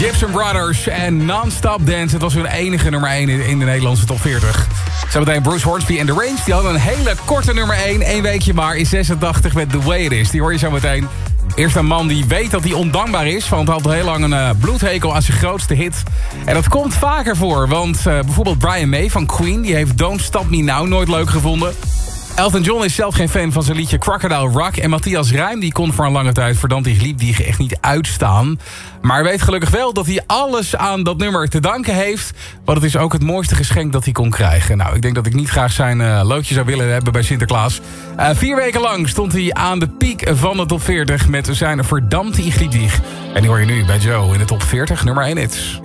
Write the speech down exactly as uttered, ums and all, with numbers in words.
Gibson Brothers en Non-Stop Dance. Het was hun enige nummer één in de Nederlandse top veertig. Zometeen Bruce Hornsby en The Range. Die hadden een hele korte nummer één. Eén weekje maar in zesentachtig met The Way It Is. Die hoor je zo meteen. Eerst een man die weet dat hij ondankbaar is. Want hij had heel lang een uh, bloedhekel aan zijn grootste hit. En dat komt vaker voor. Want uh, bijvoorbeeld Brian May van Queen. Die heeft Don't Stop Me Now nooit leuk gevonden. Elton John is zelf geen fan van zijn liedje Crocodile Rock. En Matthias Reim die kon voor een lange tijd Verdammt ich lieb die echt niet uitstaan. Maar weet gelukkig wel dat hij alles aan dat nummer te danken heeft. Want het is ook het mooiste geschenk dat hij kon krijgen. Nou, ik denk dat ik niet graag zijn uh, loodje zou willen hebben bij Sinterklaas. Uh, vier weken lang stond hij aan de piek van de top veertig met zijn Verdammt ich lieb dich. En die hoor je nu bij Joe in de top veertig, nummer één hits.